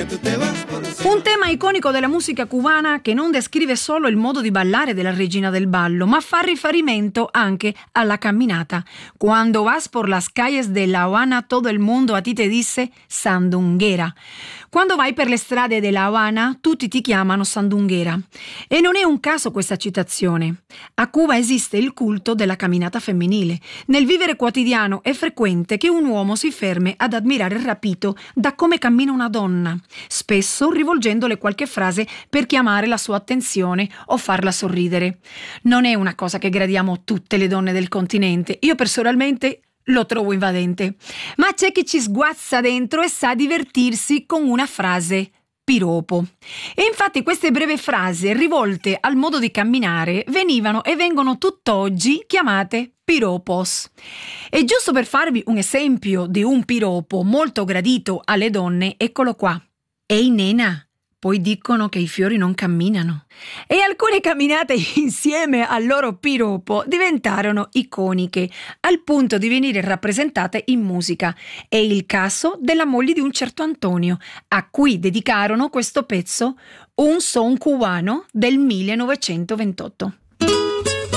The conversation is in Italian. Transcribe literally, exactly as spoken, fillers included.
Un tema iconico della musica cubana che non descrive solo il modo di ballare della regina del ballo, ma fa riferimento anche alla camminata. Cuando vas por las calles de La Habana, todo el mundo a ti te dice sandunguera. Quando vai per le strade della Habana, tutti ti chiamano sandunguera. E non è un caso questa citazione. A Cuba esiste il culto della camminata femminile. Nel vivere quotidiano è frequente che un uomo si fermi ad ammirare rapito da come cammina una donna, spesso rivolgendole qualche frase per chiamare la sua attenzione o farla sorridere. Non è una cosa che gradiamo tutte le donne del continente. Io personalmente lo trovo invadente. Ma c'è chi ci sguazza dentro e sa divertirsi con una frase piropo. E infatti queste brevi frasi rivolte al modo di camminare venivano e vengono tutt'oggi chiamate piropos. E giusto per farvi un esempio di un piropo molto gradito alle donne, eccolo qua. Ehi nena, poi dicono che i fiori non camminano. E alcune camminate insieme al loro piropo diventarono iconiche, al punto di venire rappresentate in musica. È il caso della moglie di un certo Antonio, a cui dedicarono questo pezzo, Un son cubano del millenovecentoventotto.